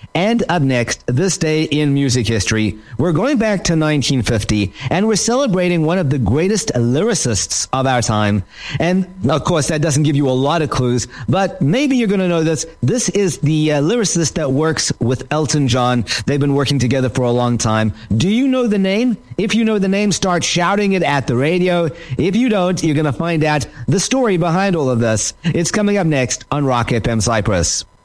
And up next, this day in music history, we're going back to 1950, and we're celebrating one of the greatest lyricists of our time. And, of course, that doesn't give you a lot of clues, but maybe you're going to know this. This is the lyricist that works with Elton John. They've been working together for a long time. Do you know the name? If you know the name, start shouting it at the radio. If you don't, you're going to find out the story behind all of this. It's coming up next on Rock FM Cyprus.